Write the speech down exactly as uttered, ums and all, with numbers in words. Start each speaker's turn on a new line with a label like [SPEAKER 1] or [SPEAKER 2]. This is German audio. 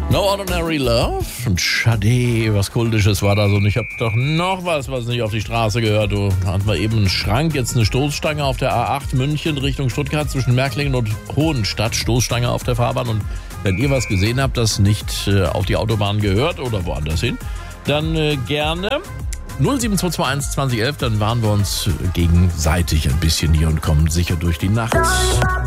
[SPEAKER 1] No Ordinary Love und Sade, was Kultisches war das. Und ich habe doch noch was, was nicht auf die Straße gehört. Du hatten wir eben einen Schrank, jetzt eine Stoßstange auf der A acht München Richtung Stuttgart zwischen Märklingen und Hohenstadt. Stoßstange auf der Fahrbahn. Und wenn ihr was gesehen habt, das nicht äh, auf die Autobahn gehört oder woanders hin, dann äh, gerne null sieben zwei zwei eins zwanzig elf, dann waren wir uns gegenseitig ein bisschen hier und kommen sicher durch die Nacht.